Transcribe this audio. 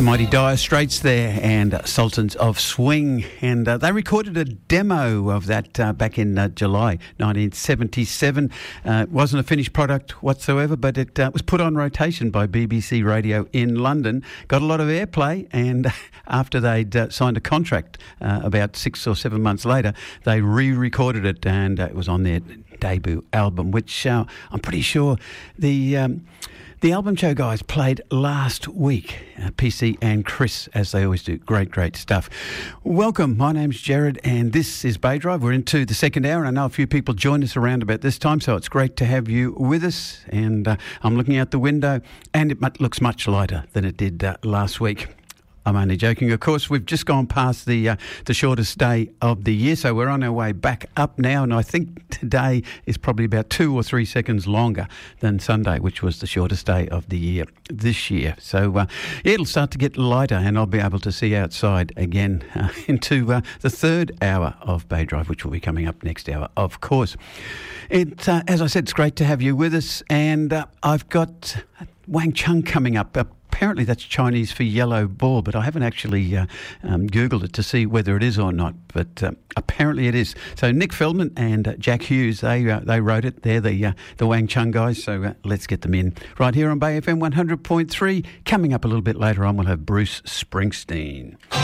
The mighty Dire Straits there and Sultans of Swing, and they recorded a demo of that back in July 1977. It wasn't a finished product whatsoever, but it was put on rotation by BBC Radio in London, got a lot of airplay, and after they'd signed a contract about 6 or 7 months later, they re-recorded it, and it was on their debut album, which I'm pretty sure the Album Show guys played last week, PC and Chris, as they always do. Great stuff. Welcome, my name's Jared, and this is Bay Drive. We're into the second hour, and I know a few people join us around about this time, so it's great to have you with us. And I'm looking out the window, and it looks much lighter than it did last week. I'm only joking, of course. We've just gone past the shortest day of the year, so we're on our way back up now, and I think today is probably about 2 or 3 seconds longer than Sunday, which was the shortest day of the year this year. So, it'll start to get lighter, and I'll be able to see outside again into the third hour of Bay Drive, which will be coming up next hour, of course. As I said, it's great to have you with us, and I've got Wang Chung coming up. Apparently that's Chinese for yellow ball, but I haven't actually Googled it to see whether it is or not, but apparently it is. So Nick Feldman and Jack Hughes, they wrote it. They're the Wang Chung guys, so let's get them in. Right here on Bay FM 100.3. Coming up a little bit later on, we'll have Bruce Springsteen.